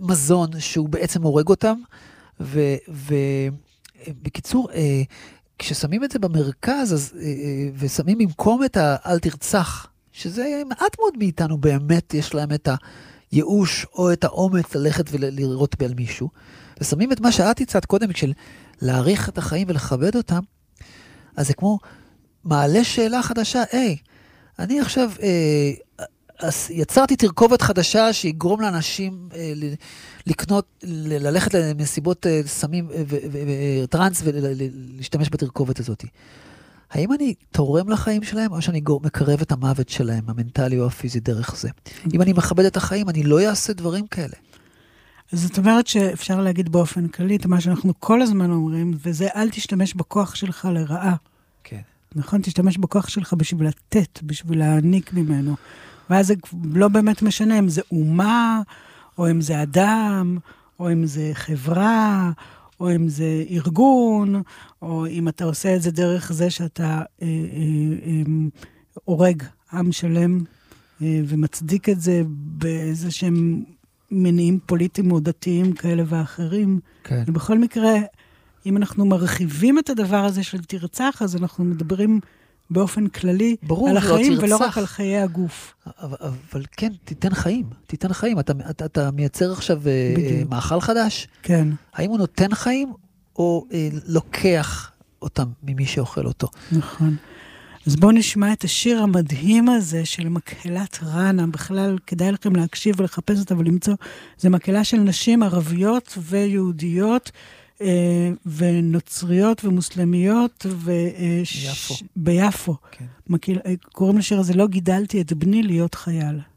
מזון שהוא בעצם הורג אותם, ובקיצור, כששמים את זה במרכז, ושמים במקום את אל תרצח, שזה מעט מאוד מאיתנו באמת יש להם את הייאוש או את האומץ ללכת ולראות בי על מישהו, ושמים את מה שאת הצעת קודם, של להעריך את החיים ולכבד אותם, אז זה כמו מעלה שאלה חדשה, אני עכשיו יצרתי תרכובת חדשה שיגרום לאנשים ללכת למסיבות סמים וטרנס ולהשתמש בתרכובת הזאת. האם אני תורם לחיים שלהם, או שאני מקרב את המוות שלהם, המנטלי או הפיזי דרך זה? אם אני מכבד את החיים, אני לא אעשה דברים כאלה. אז זאת אומרת שאפשר להגיד באופן כללי, את מה שאנחנו כל הזמן אומרים, וזה אל תשתמש בכוח שלך לרעה. כן. נכון? תשתמש בכוח שלך בשביל לתת, בשביל להעניק ממנו. ואז זה לא באמת משנה אם זה אומה, או אם זה אדם, או אם זה חברה, או אם זה ארגון, או אם אתה עושה את זה דרך זה שאתה הורג עם שלם, ומצדיק את זה באיזה שהם מניעים פוליטיים או דתיים כאלה ואחרים. כן. ובכל מקרה, אם אנחנו מרחיבים את הדבר הזה של תרצח, אז אנחנו מדברים באופן כללי על החיים, ולא רק על חיי הגוף. אבל כן, תיתן חיים. תיתן חיים. אתה מייצר עכשיו מאכל חדש? כן. האם הוא נותן חיים, או לוקח אותם ממי שאוכל אותו? נכון. אז בואו נשמע את השיר המדהים הזה של מקהלת רנה. בכלל כדאי לכם להקשיב ולחפש אותה ולמצוא. זה מקהלה של נשים ערביות ויהודיות, ונוצריות ומוסלמיות ביפו. כן. קוראים לשיר הזה לא גידלתי את בני להיות חייל.